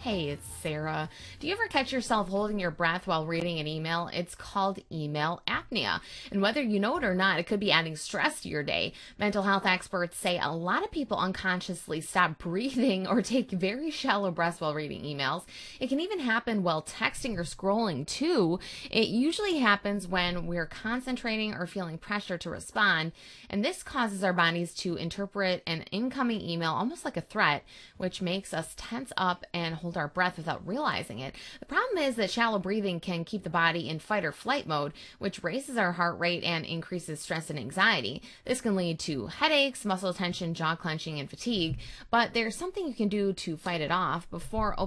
Hey, it's Sarah. Do you ever catch yourself holding your breath while reading an email? It's called email apnea. And whether you know it or not, it could be adding stress to your day. Mental health experts say a lot of people unconsciously stop breathing or take very shallow breaths while reading emails. It can even happen while texting or scrolling, too. It usually happens when we're concentrating or feeling pressure to respond. And this causes our bodies to interpret an incoming email almost like a threat, which makes us tense up and hold our breath without realizing it. The problem is that shallow breathing can keep the body in fight or flight mode, which raises our heart rate and increases stress and anxiety. This can lead to headaches, muscle tension, jaw clenching, and fatigue, but there's something you can do to fight it off before